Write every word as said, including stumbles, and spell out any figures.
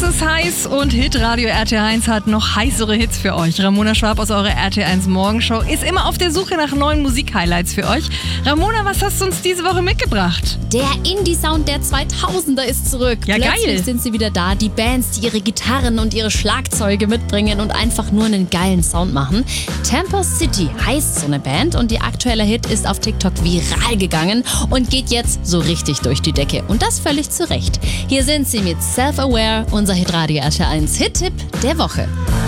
ist heiß und Hitradio R T L eins hat noch heißere Hits für euch. Ramona Schwab aus eurer R T L eins Morgenshow ist immer auf der Suche nach neuen Musik-Highlights für euch. Ramona, was hast du uns diese Woche mitgebracht? Der Indie-Sound der zweitausender ist zurück. Ja, Plötzlich geil. sind sie wieder da. Die Bands, die ihre Gitarren und ihre Schlagzeuge mitbringen und einfach nur einen geilen Sound machen. Tempo City heißt so eine Band und die aktuelle Hit ist auf TikTok viral gegangen und geht jetzt so richtig durch die Decke. Und das völlig zu Recht. Hier sind sie mit Self-Aware, unser Hitradio R T L eins Hit-Tipp der Woche.